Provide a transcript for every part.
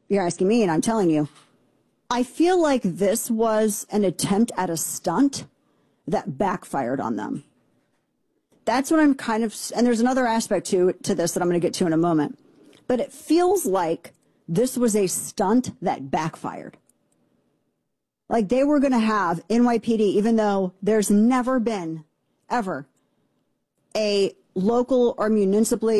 you're asking me, and I'm telling you, I feel like this was an attempt at a stunt that backfired on them. That's what I'm kind of, and there's another aspect to this that I'm going to get to in a moment. But it feels like this was a stunt that backfired. Like they were going to have NYPD, even though there's never been, ever, a local or municipal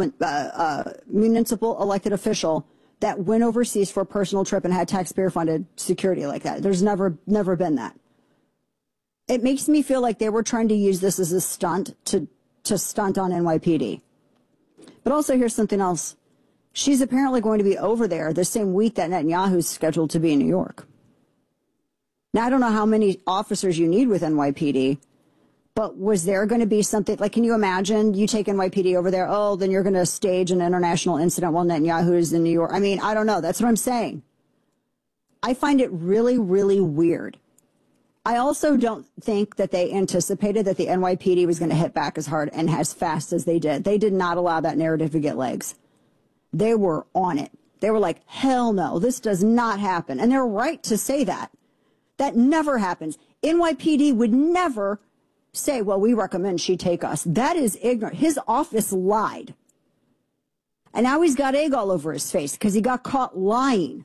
elected official that went overseas for a personal trip and had taxpayer-funded security like that. There's never been that. It makes me feel like they were trying to use this as a stunt to stunt on NYPD. But also, here's something else. She's apparently going to be over there the same week that Netanyahu's scheduled to be in New York. Now, I don't know how many officers you need with NYPD, but was there going to be something, like, can you imagine you take NYPD over there? Oh, then you're going to stage an international incident while Netanyahu is in New York. I mean, I don't know. That's what I'm saying. I find it really, really weird. I also don't think that they anticipated that the NYPD was going to hit back as hard and as fast as they did. They did not allow that narrative to get legs. They were on it. They were like, hell no, this does not happen. And they're right to say that. That never happens. NYPD would never say, well, we recommend she take us. That is ignorant. His office lied. And now he's got egg all over his face because he got caught lying.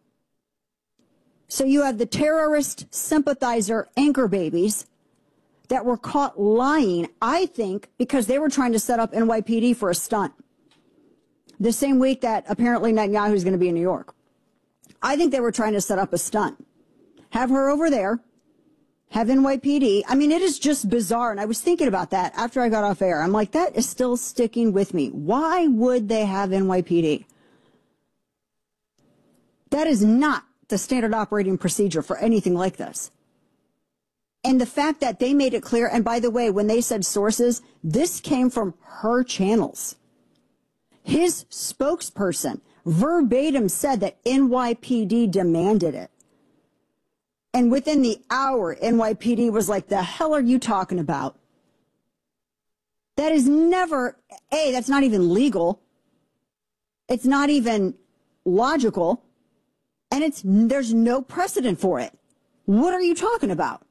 So you have the terrorist sympathizer anchor babies that were caught lying, I think, because they were trying to set up NYPD for a stunt. The same week that apparently Netanyahu is going to be in New York. I think they were trying to set up a stunt. Have her over there. Have NYPD. I mean, it is just bizarre. And I was thinking about that after I got off air. I'm like, that is still sticking with me. Why would they have NYPD? That is not the standard operating procedure for anything like this. And the fact that they made it clear, and by the way, when they said sources, this came from her channels. His spokesperson verbatim said that NYPD demanded it. And within the hour, NYPD was like, the hell are you talking about? That is never, that's not even legal. It's not even logical. And there's no precedent for it. What are you talking about?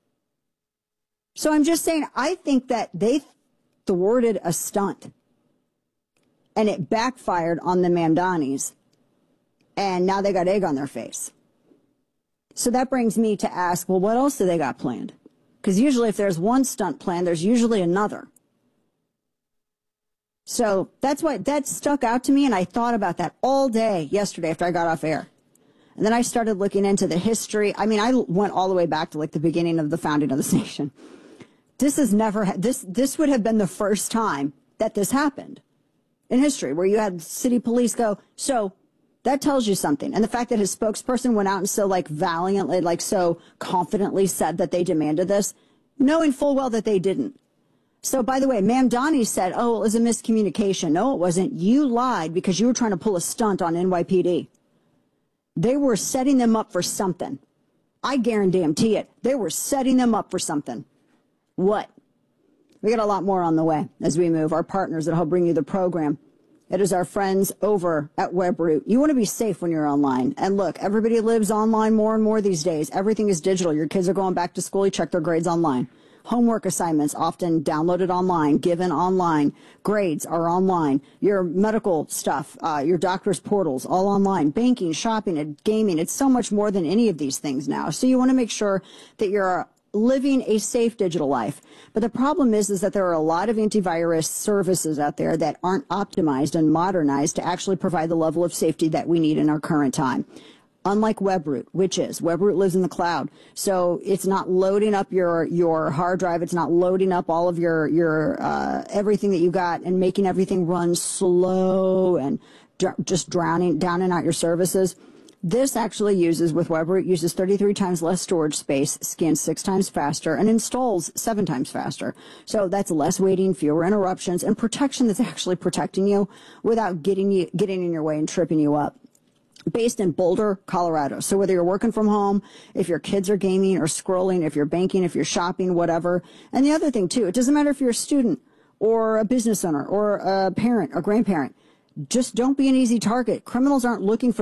So I'm just saying, I think that they thwarted a stunt. And it backfired on the Mamdanis. And now they got egg on their face. So that brings me to ask, well, what else do they got planned? Because usually if there's one stunt plan, there's usually another. So that's why that stuck out to me, and I thought about that all day yesterday after I got off air. And then I started looking into the history. I mean, I went all the way back to like the beginning of the founding of this nation. This has never, this would have been the first time that this happened in history, where you had city police go, so that tells you something. And the fact that his spokesperson went out and so like valiantly, like so confidently said that they demanded this, knowing full well that they didn't. So by the way, Mamdani said, oh, it was a miscommunication. No, it wasn't. You lied because you were trying to pull a stunt on NYPD. They were setting them up for something. I guarantee it. They were setting them up for something. What? We got a lot more on the way as we move. Our partners that help bring you the program. It is our friends over at Webroot. You want to be safe when you're online. And look, everybody lives online more and more these days. Everything is digital. Your kids are going back to school. You check their grades online. Homework assignments often downloaded online, given online. Grades are online. Your medical stuff, your doctor's portals, all online. Banking, shopping, and gaming. It's so much more than any of these things now. So you want to make sure that you're living a safe digital life. But the problem is that there are a lot of antivirus services out there that aren't optimized and modernized to actually provide the level of safety that we need in our current time. Unlike Webroot, Webroot lives in the cloud. So it's not loading up your hard drive. It's not loading up all of your everything that you got and making everything run slow and just drowning down and out your services. This actually with Webroot, uses 33 times less storage space, scans 6 times faster, and installs 7 times faster. So that's less waiting, fewer interruptions, and protection that's actually protecting you without getting in your way and tripping you up. Based in Boulder, Colorado. So whether you're working from home, if your kids are gaming or scrolling, if you're banking, if you're shopping, whatever. And the other thing, too, it doesn't matter if you're a student or a business owner or a parent or grandparent. Just don't be an easy target. Criminals aren't looking for